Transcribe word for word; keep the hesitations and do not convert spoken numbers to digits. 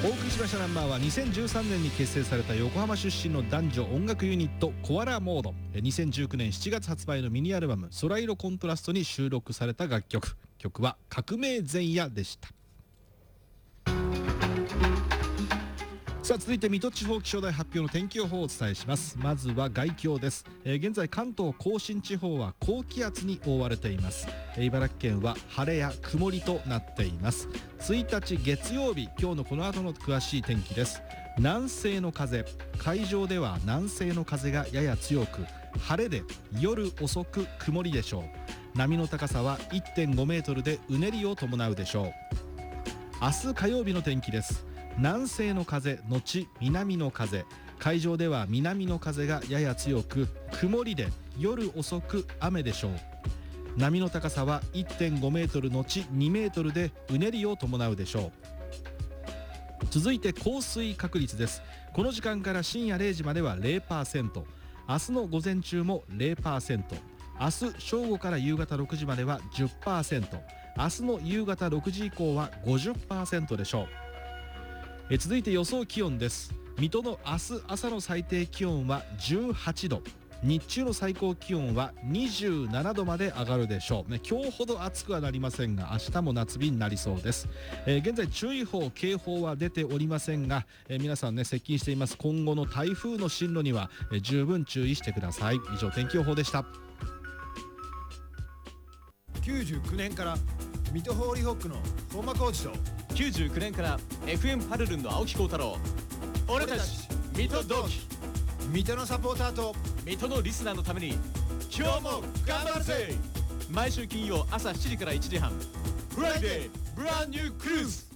お送りしましたナンバーはにせんじゅうさんねんに結成された横浜出身の男女音楽ユニットコアラモード。にせんじゅうきゅうねんしちがつ発売のミニアルバム空色コントラストに収録された楽曲。曲は革命前夜でした。さあ続いて水戸地方気象台発表の天気予報をお伝えします。まずは概況です。えー、現在関東甲信地方は高気圧に覆われています。えー、茨城県は晴れや曇りとなっています。ついたち月曜日、今日のこの後の詳しい天気です。南西の風、海上では南西の風がやや強く、晴れで夜遅く曇りでしょう。波の高さは いってんごメートルでうねりを伴うでしょう。明日火曜日の天気です。南西の風のち南の風、海上では南の風がやや強く、曇りで夜遅く雨でしょう。波の高さは いってんごメートルのちにメートルでうねりを伴うでしょう。続いて降水確率です。この時間から深夜れいじまでは ゼロパーセント、 明日の午前中も ゼロパーセント、 明日正午から夕方ろくじまでは じゅっパーセント、 明日の夕方ろくじ以降は ごじゅっパーセント でしょう。え続いて予想気温です。水戸の明日朝の最低気温はじゅうはちど、日中の最高気温はにじゅうななどまで上がるでしょう、ね、今日ほど暑くはなりませんが明日も夏日になりそうです。えー、現在注意報警報は出ておりませんが、えー、皆さんね接近しています今後の台風の進路には、えー、十分注意してください。以上天気予報でした。 きゅうじゅうきゅうねんから水戸ホーリーホックの本間コーチときゅうじゅうきゅうねんから エフエム パルルンの青木幸太郎、俺たち水戸同期、 水戸のサポーターと水戸のリスナーのために今日も頑張るぜ。毎週金曜朝しちじからいちじはん、フライデーブランニュークルーズ。